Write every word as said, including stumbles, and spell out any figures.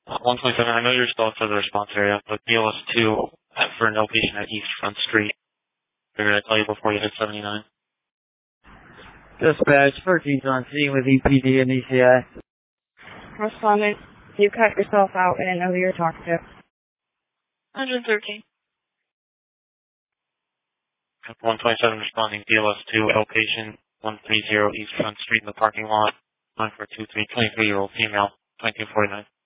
one twenty-seven, I know you're stalled for the response area, but B L S two for an outpatient at East Front Street. Figured I'd tell you before you hit seventy-nine. Dispatch, fourteen's on scene with E P D and E C I. Respondent, you cut yourself out. I didn't know who you were talking to. one thirteen. one twenty-seven responding, B L S two, outpatient, one thirty East Front Street in the parking lot. Line for a two three, twenty-three-year-old female, twenty-two forty-nine.